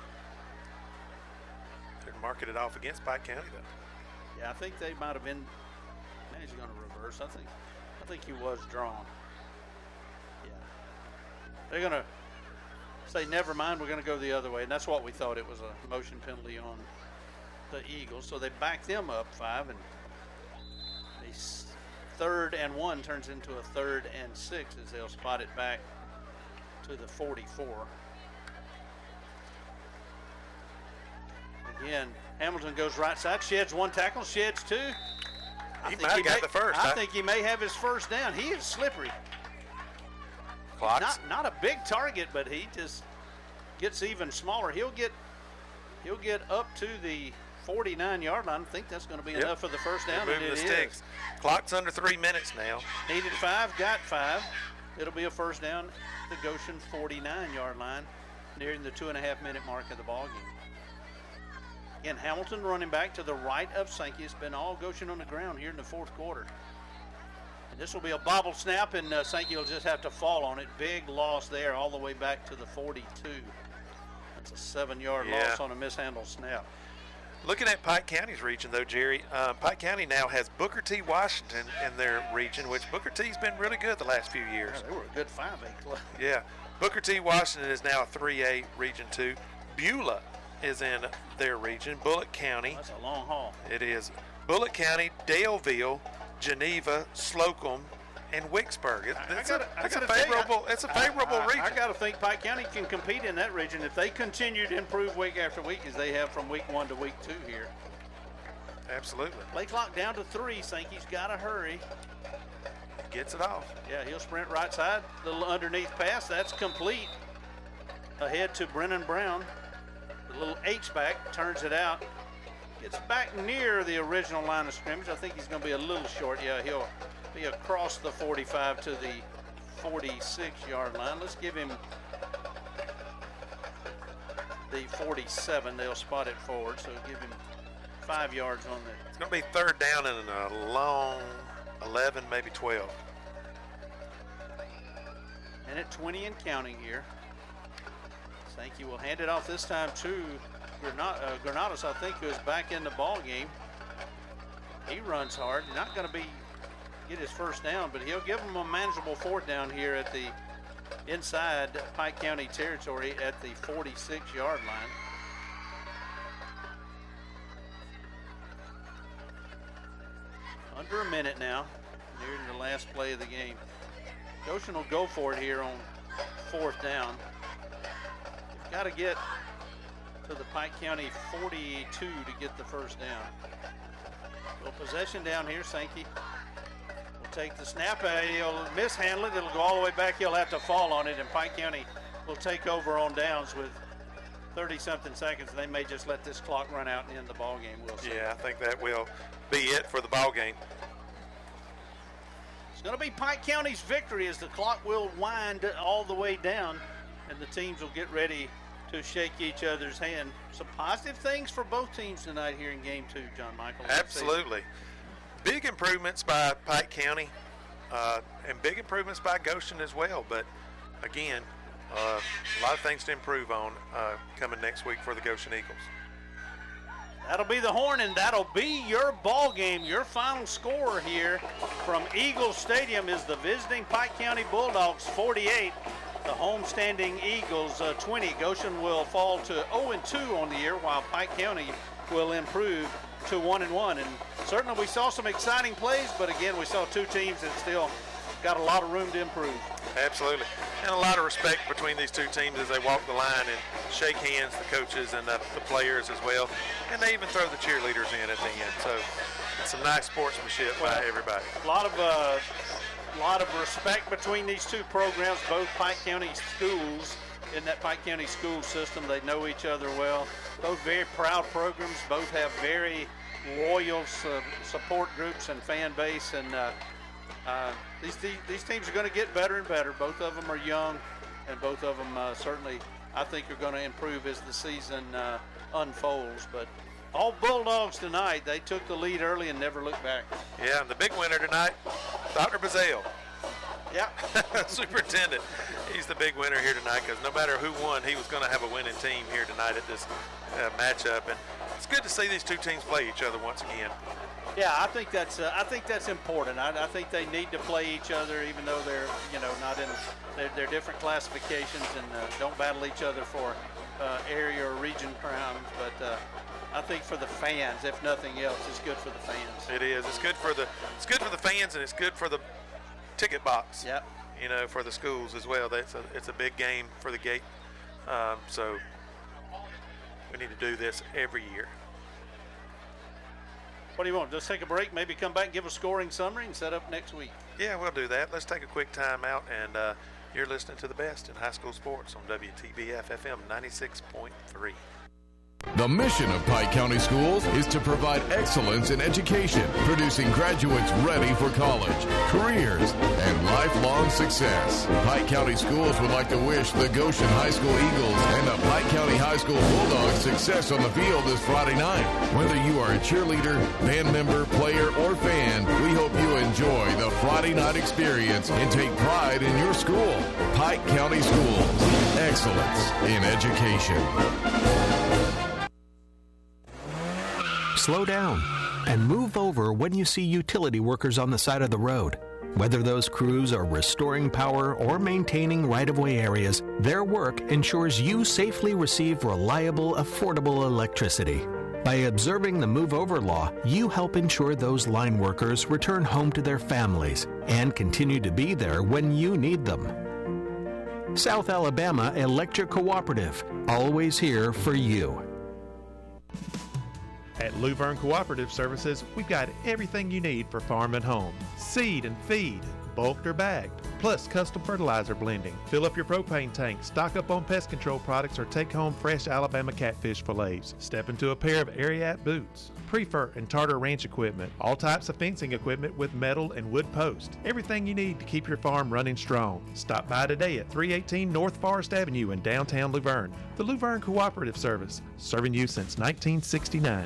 They're marking it off against Pike County, though. Yeah, I think they might have been. Now he's going to reverse. I think. I think he was drawn. Yeah. They're going to say, never mind, we're going to go the other way. And that's what we thought. It was a motion penalty on the Eagles. So they back them up five, and a third and one turns into a third and six as they'll spot it back to the forty-four. Again, Hamilton goes right side, sheds one tackle, sheds two. I He think might have got may, the first. I huh? think he may have his first down. He is slippery. Clocks. Not not a big target, but he just gets even smaller. He'll get he'll get up to the forty-nine yard line. I think that's going to be Yep. enough for the first down. They're And moving it the sticks. is. Clock's under three minutes now. Needed five, got five. It'll be a first down at the Goshen forty-nine yard line, nearing the two and a half minute mark of the ball game. Again, Hamilton running back to the right of Sankey. It's been all Goshen on the ground here in the fourth quarter. And this will be a bobble snap, and uh, Sankey will just have to fall on it. Big loss there all the way back to the forty-two. That's a seven yard Yeah. loss on a mishandled snap. Looking at Pike County's region, though, Jerry, uh, Pike County now has Booker T. Washington in their region, which Booker T's been really good the last few years. Yeah, they were a good five A club. Yeah. Booker T. Washington is now a three A Region two. Beulah is in their region. Bullitt County. That's a long haul. It is. Bullitt County, Daleville, Geneva, Slocum, and Wicksburg. It, I it's gotta- a, I it's a gotta tell you, favorable. It's a favorable I, I, region. I got to think Pike County can compete in that region if they continue to improve week after week as they have from week one to week two here. Absolutely. Play clock down to three. Sankey's got to hurry. Gets it off. Yeah, he'll sprint right side. Little underneath pass. That's complete. Ahead to Brennan Brown. The little H-back turns it out. Gets back near the original line of scrimmage. I think he's going to be a little short. Yeah, he'll be across the forty-five to the forty-six yard line. Let's give him the forty-seven. They'll spot it forward, so give him five yards on the. It's going to be third down and a long eleven, maybe twelve. And at twenty and counting here. Sankey will hand it off this time to Granada, uh, Granados, I think, who is back in the ball game. He runs hard. Not going to be get his first down, but he'll give him a manageable fourth down here at the inside Pike County territory at the forty-six yard line. Under a minute now, nearing the last play of the game. Goshen will go for it here on fourth down. You've got to get to the Pike County forty-two to get the first down. So possession down here, Sankey will take the snap. Uh, he'll mishandle it. It'll go all the way back. He'll have to fall on it, and Pike County will take over on downs with thirty-something seconds. They may just let this clock run out and end the ball game. We'll see. Yeah, I think that will be it for the ball game. It's going to be Pike County's victory as the clock will wind all the way down, and the teams will get ready to shake each other's hand. Some positive things for both teams tonight here in game two, John Michael. Absolutely. Big improvements by Pike County uh, and big improvements by Goshen as well. But again, uh, a lot of things to improve on uh, coming next week for the Goshen Eagles. That'll be the horn, and that'll be your ball game. Your final score here from Eagles Stadium is the visiting Pike County Bulldogs forty-eight, the homestanding Eagles uh, twenty. Goshen will fall to oh and two on the year, while Pike County will improve to one and one. And certainly we saw some exciting plays, but again, we saw two teams that still got a lot of room to improve. Absolutely. and a lot of respect between these two teams as they walk the line and shake hands, the coaches and the, the players as well. And they even throw the cheerleaders in at the end. So it's some nice sportsmanship well, by everybody. A lot of uh, lot of respect between these two programs, both Pike County schools. In that Pike County school system, they know each other well. Both very proud programs. Both have very loyal uh, support groups and fan base. And uh, uh, these these teams are going to get better and better. Both of them are young, and both of them uh, certainly, I think, are going to improve as the season uh, unfolds. But all Bulldogs tonight. They took the lead early and never looked back. Yeah, and the big winner tonight, Doctor Bazale. Yeah. Superintendent. He's the big winner here tonight because no matter who won, he was going to have a winning team here tonight at this uh, matchup. And it's good to see these two teams play each other once again. Yeah, I think that's uh, I think that's important. I, I think they need to play each other, even though they're you know not in they're, they're different classifications and uh, don't battle each other for uh, area or region crowns. But uh, I think for the fans, if nothing else, it's good for the fans. It is. It's good for the it's good for the fans and it's good for the ticket box. Yep. You know, for the schools as well. That's a it's a big game for the gate. Um, so we need to do this every year. What do you want? Just take a break, maybe come back and give a scoring summary and set up next week. Yeah, we'll do that. Let's take a quick time out, and uh, you're listening to the best in high school sports on W T B F F M ninety-six point three. The mission of Pike County Schools is to provide excellence in education, producing graduates ready for college, careers, and lifelong success. Pike County Schools would like to wish the Goshen High School Eagles and the Pike County High School Bulldogs success on the field this Friday night. Whether you are a cheerleader, band member, player, or fan, we hope you enjoy the Friday night experience and take pride in your school. Pike County Schools, excellence in education. Slow down and move over when you see utility workers on the side of the road. Whether those crews are restoring power or maintaining right-of-way areas, their work ensures you safely receive reliable, affordable electricity. By observing the Move Over law, you help ensure those line workers return home to their families and continue to be there when you need them. South Alabama Electric Cooperative, always here for you. At Luverne Cooperative Services, we've got everything you need for farm and home. Seed and feed, bulked or bagged, plus custom fertilizer blending. Fill up your propane tank, stock up on pest control products, or take home fresh Alabama catfish fillets. Step into a pair of Ariat boots, Prefer and Tartar Ranch equipment, all types of fencing equipment with metal and wood posts. Everything you need to keep your farm running strong. Stop by today at three eighteen North Forest Avenue in downtown Luverne. The Luverne Cooperative Service, serving you since nineteen sixty-nine.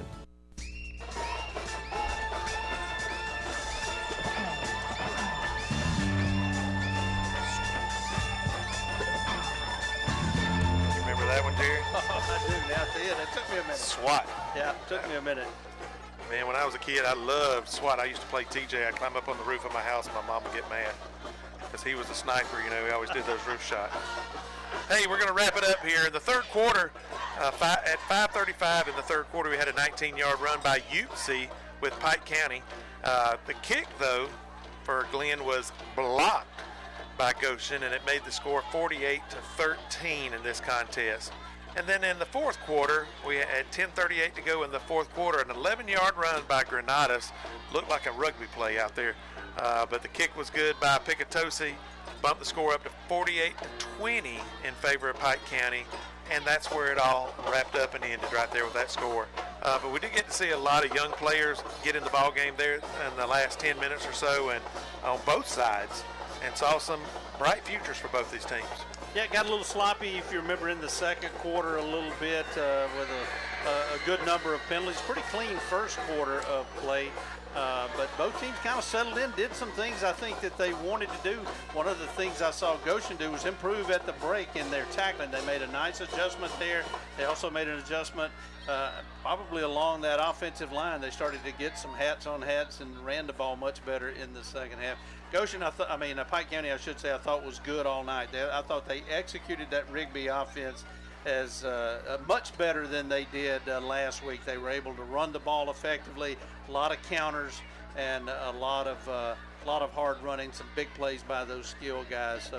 SWAT. Yeah, it took me a minute. Man, when I was a kid, I loved SWAT. I used to play T J. I'd climb up on the roof of my house and my mom would get mad because he was a sniper, you know. He always did those roof shots. Hey, we're going to wrap it up here. In the third quarter, uh, five, at five thirty-five in the third quarter, we had a nineteen-yard run by Ute with Pike County. Uh, the kick, though, for Glenn was blocked by Goshen, and it made the score forty-eight to thirteen in this contest. And then in the fourth quarter, we had ten thirty-eight to go in the fourth quarter. An eleven-yard run by Granados. Looked like a rugby play out there. Uh, but the kick was good by Picatosi. Bumped the score up to forty-eight to twenty in favor of Pike County. And that's where it all wrapped up and ended right there with that score. Uh, but we did get to see a lot of young players get in the ball game there in the last ten minutes or so and on both sides. And saw some bright futures for both these teams. Yeah, it got a little sloppy, if you remember, in the second quarter a little bit uh, with a, a, a good number of penalties. Pretty clean first quarter of play. Uh, but both teams kind of settled in, did some things I think that they wanted to do. One of the things I saw Goshen do was improve at the break in their tackling. They made a nice adjustment there. They also made an adjustment uh, probably along that offensive line. They started to get some hats on hats and ran the ball much better in the second half. Goshen, I, th- I mean, uh, Pike County, I should say, I thought was good all night. They, I thought they executed that Rigby offense as uh, uh, much better than they did uh, last week. They were able to run the ball effectively, a lot of counters, and a lot of uh, a lot of hard running, some big plays by those skill guys. So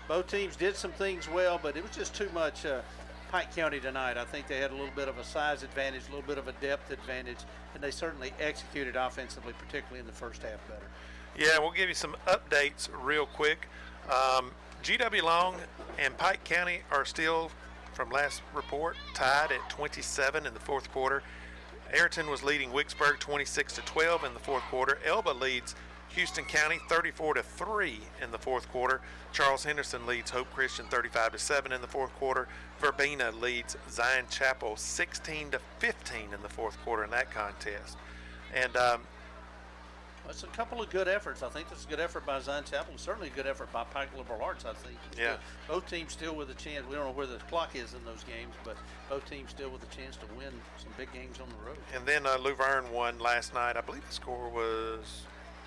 both teams did some things well, but it was just too much uh, Pike County tonight. I think they had a little bit of a size advantage, a little bit of a depth advantage, and they certainly executed offensively, particularly in the first half, better. Yeah, we'll give you some updates real quick. Um, G W Long and Pike County are still, from last report, tied at twenty-seven in the fourth quarter. Ayrton was leading Wicksburg twenty-six to twelve in the fourth quarter. Elba leads Houston County thirty-four to three in the fourth quarter. Charles Henderson leads Hope Christian thirty-five to seven in the fourth quarter. Verbena leads Zion Chapel sixteen to fifteen in the fourth quarter in that contest. And um, it's a couple of good efforts. I think that's a good effort by Zion Chapel. Certainly a good effort by Pike Liberal Arts, I think. Yeah. Both teams still with a chance. We don't know where the clock is in those games, but both teams still with a chance to win some big games on the road. And then uh, Luverne won last night. I believe the score was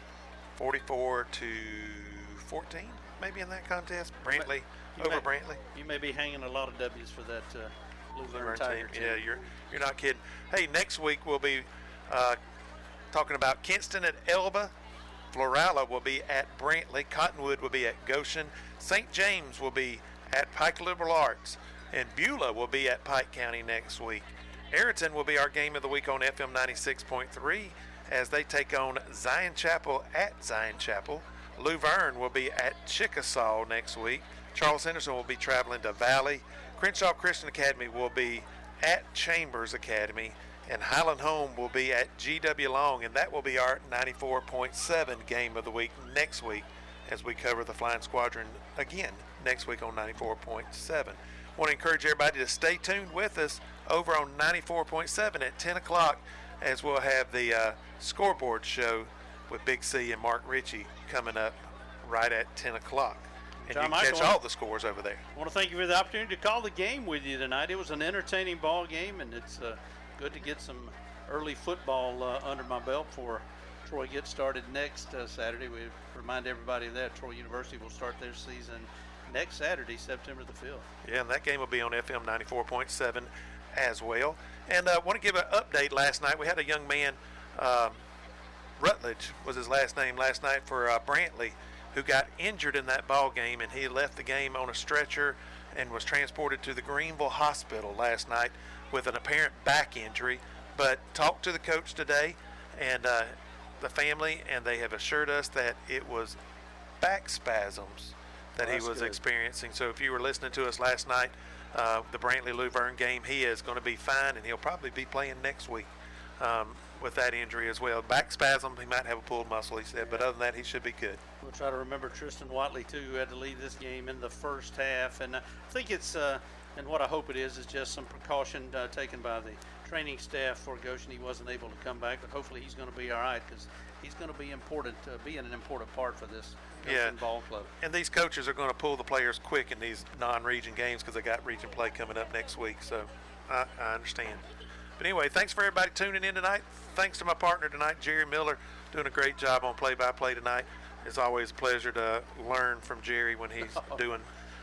forty-four to fourteen, maybe in that contest. Brantley you over may, Brantley. You may be hanging a lot of W's for that uh, Luverne, Luverne Tiger team. team. Yeah, you're you're not kidding. Hey, next week we'll be uh, talking about Kinston at Elba. Florala will be at Brantley. Cottonwood will be at Goshen. Saint James will be at Pike Liberal Arts. And Beulah will be at Pike County next week. Ayrton will be our game of the week on F M ninety-six point three as they take on Zion Chapel at Zion Chapel. Luverne will be at Chickasaw next week. Charles Henderson will be traveling to Valley. Crenshaw Christian Academy will be at Chambers Academy. And Highland Home will be at G W Long, and that will be our ninety-four point seven game of the week next week as we cover the Flying Squadron again next week on ninety-four point seven. I want to encourage everybody to stay tuned with us over on ninety-four point seven at ten o'clock as we'll have the uh, scoreboard show with Big C and Mark Ritchie coming up right at ten o'clock. And John you can Michael, catch all the scores over there. I want to thank you for the opportunity to call the game with you tonight. It was an entertaining ball game, and it's uh, good to get some early football uh, under my belt before Troy gets started next uh, Saturday. We remind everybody of that. Troy University will start their season next Saturday, September the fifth. Yeah, and that game will be on F M ninety-four point seven as well. And I uh, want to give an update. Last night we had a young man, um, Rutledge was his last name last night for uh, Brantley, who got injured in that ball game, and he left the game on a stretcher and was transported to the Greenville Hospital last night with an apparent back injury. But talked to the coach today and uh, the family, and they have assured us that it was back spasms that oh, he was good. experiencing. So if you were listening to us last night, uh, the Brantley Luverne game, he is going to be fine, and he'll probably be playing next week um, with that injury as well. Back spasm, he might have a pulled muscle, he said, yeah. But other than that, he should be good. We'll try to remember Tristan Watley, too, who had to leave this game in the first half. And I think it's, uh, and what I hope it is, is just some precaution uh, taken by the training staff for Goshen. He wasn't able to come back, but hopefully he's going to be all right because he's going to be important, uh, being an important part for this Goshen yeah. ball club. And these coaches are going to pull the players quick in these non-region games because they got region play coming up next week. So I, I understand. But anyway, thanks for everybody tuning in tonight. Thanks to my partner tonight, Jerry Miller, doing a great job on play-by-play tonight. It's always a pleasure to learn from Jerry when he's doing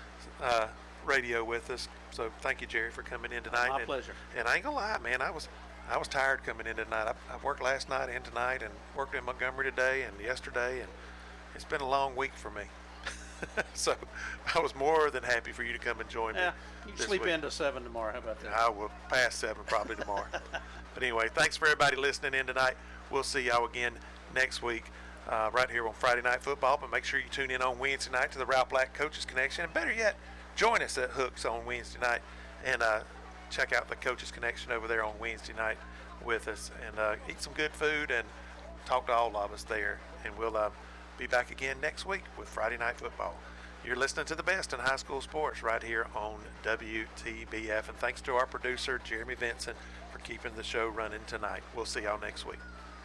uh, radio with us. So thank you, Jerry, for coming in tonight. My and, pleasure. And I ain't gonna lie, man, I was I was tired coming in tonight. I, I worked last night and tonight, and worked in Montgomery today and yesterday, and it's been a long week for me. So I was more than happy for you to come and join yeah, me. You can this sleep week. into seven tomorrow. How about that? I will pass seven probably tomorrow. But anyway, thanks for everybody listening in tonight. We'll see y'all again next week uh, right here on Friday Night Football. But make sure you tune in on Wednesday night to the Ralph Black Coaches Connection. And better yet, join us at Hooks on Wednesday night and uh, check out the Coaches Connection over there on Wednesday night with us. And uh, eat some good food and talk to all of us there. And we'll uh, be back again next week with Friday Night Football. You're listening to the best in high school sports right here on W T B F. And thanks to our producer, Jeremy Vincent, for keeping the show running tonight. We'll see y'all next week.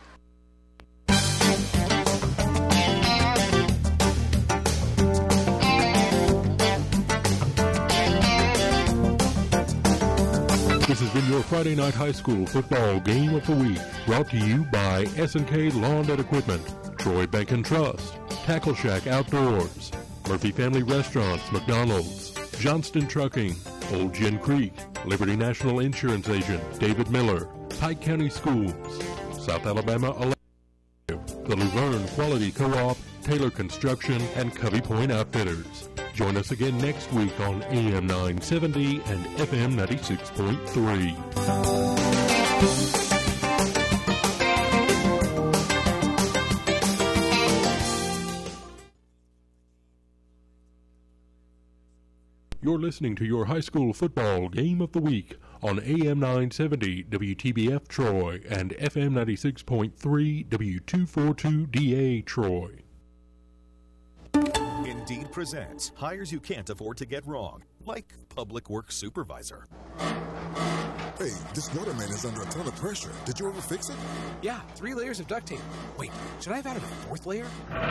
This has been your Friday Night High School Football Game of the Week, brought to you by S and K Lawn and Equipment, Troy Bank and Trust, Tackle Shack Outdoors, Murphy Family Restaurants, McDonald's, Johnston Trucking, Old Gin Creek, Liberty National Insurance Agent David Miller, Pike County Schools, South Alabama Electric, the Luverne Quality Co-op, Taylor Construction, and Covey Point Outfitters. Join us again next week on A M nine seventy and F M ninety-six point three. You're listening to your high school football game of the week on A M nine seventy W T B F Troy and F M ninety-six point three W two forty-two D A Troy. Indeed presents hires you can't afford to get wrong, like public works supervisor. Hey, this waterman is under a ton of pressure. Did you ever fix it? Yeah, three layers of duct tape. Wait, should I have added a fourth layer?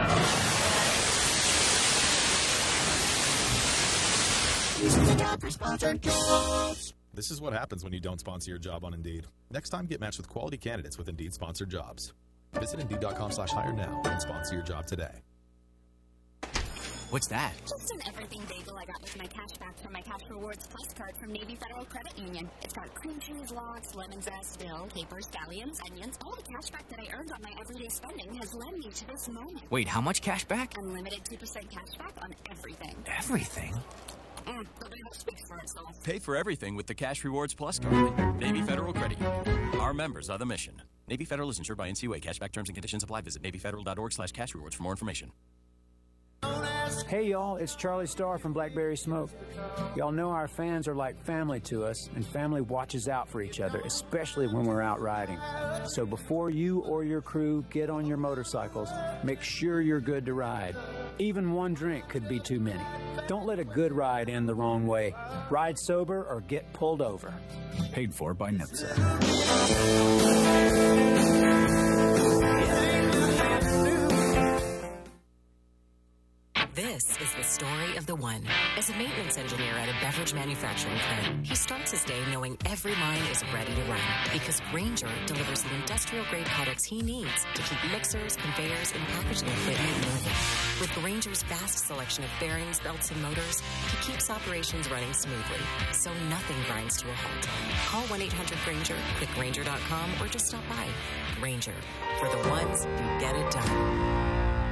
This is what happens when you don't sponsor your job on Indeed. Next time, get matched with quality candidates with Indeed sponsored jobs. Visit Indeed.com slash hire now and sponsor your job today. What's that? Just an everything bagel I got with my cash back from my Cash Rewards Plus card from Navy Federal Credit Union. It's got cream cheese, lox, lemon zest, dill, capers, scallions, onions. All the cash back that I earned on my everyday spending has led me to this moment. Wait, how much cash back? Unlimited two percent cash back on everything. Everything? Mm, the label speaks for itself. Pay for everything with the Cash Rewards Plus card. Navy Federal Credit Union. Our members are the mission. Navy Federal is insured by N C U A. Cashback terms and conditions apply. Visit NavyFederal.org slash cash rewards for more information. Hey y'all, it's Charlie Starr from Blackberry Smoke. Y'all know our fans are like family to us, and family watches out for each other, especially when we're out riding. So before you or your crew get on your motorcycles, make sure you're good to ride. Even one drink could be too many. Don't let a good ride end the wrong way. Ride sober or get pulled over. Paid for by NHTSA. This is the story of the one. As a maintenance engineer at a beverage manufacturing plant, he starts his day knowing every line is ready to run because Grainger delivers the industrial-grade products he needs to keep mixers, conveyors, and packaging equipment moving. With Grainger's vast selection of bearings, belts, and motors, he keeps operations running smoothly, so nothing grinds to a halt. Call one eight hundred Grainger, click Grainger dot com, or just stop by. Grainger, for the ones who get it done.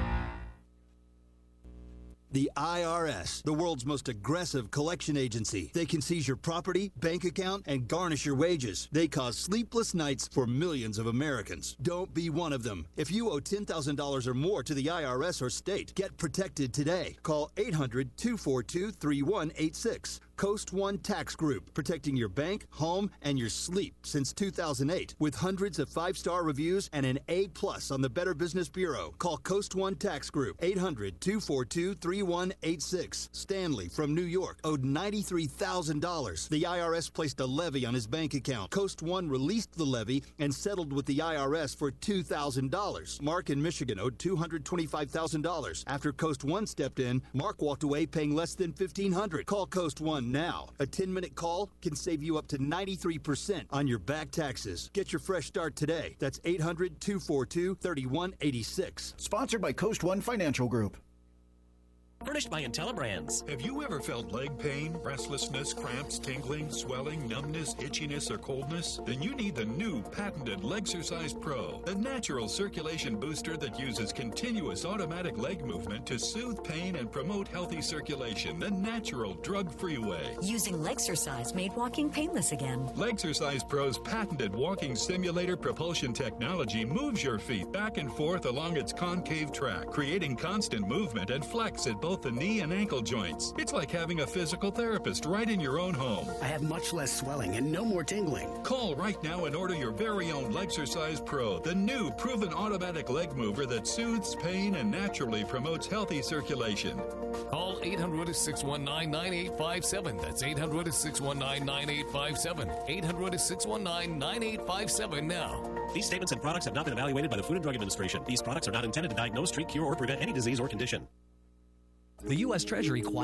The I R S, the world's most aggressive collection agency. They can seize your property, bank account, and garnish your wages. They cause sleepless nights for millions of Americans. Don't be one of them. If you owe ten thousand dollars or more to the I R S or state, get protected today. Call eight hundred, two four two, three one eight six. Coast One Tax Group, protecting your bank, home, and your sleep since two thousand eight. With hundreds of five-star reviews and an A plus on the Better Business Bureau. Call Coast One Tax Group, eight hundred, two four two, three one eight six. Stanley from New York owed ninety-three thousand dollars. The I R S placed a levy on his bank account. Coast One released the levy and settled with the I R S for two thousand dollars. Mark in Michigan owed two hundred twenty-five thousand dollars. After Coast One stepped in, Mark walked away paying less than fifteen hundred dollars. Call Coast One now. A ten-minute call can save you up to ninety-three percent on your back taxes. Get your fresh start today. That's eight hundred, two four two, three one eight six. Sponsored by Coast One Financial Group. Furnished by IntelliBrands. Have you ever felt leg pain, restlessness, cramps, tingling, swelling, numbness, itchiness, or coldness? Then you need the new patented Legsercise Pro, the natural circulation booster that uses continuous automatic leg movement to soothe pain and promote healthy circulation the natural, drug-free way. Using Legsercise made walking painless again. Legsercise Pro's patented walking simulator propulsion technology moves your feet back and forth along its concave track, creating constant movement and flex at both the knee and ankle joints. It's like having a physical therapist right in your own home. I have much less swelling and no more tingling. Call right now and order your very own Legsercise Pro, the new proven automatic leg mover that soothes pain and naturally promotes healthy circulation. Call eight hundred, six one nine, nine eight five seven. That's eight hundred, six one nine, nine eight five seven. eight hundred, six one nine, nine eight five seven now. These statements and products have not been evaluated by the Food and Drug Administration. These products are not intended to diagnose, treat, cure, or prevent any disease or condition. The U S Treasury